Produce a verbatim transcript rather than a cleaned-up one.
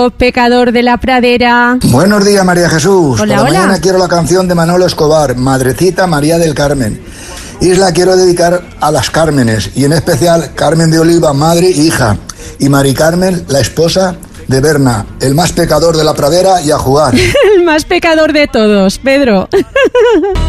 Pecador de la pradera. Buenos días, María Jesús. Hola, Por la hola. mañana quiero la canción de Manolo Escobar, Madrecita María del Carmen. Y la quiero dedicar a las Cármenes, y en especial Carmen de Oliva, madre e hija, y Mari Carmen, la esposa de Berna, el más pecador de la pradera, y a jugar. El más pecador de todos, Pedro.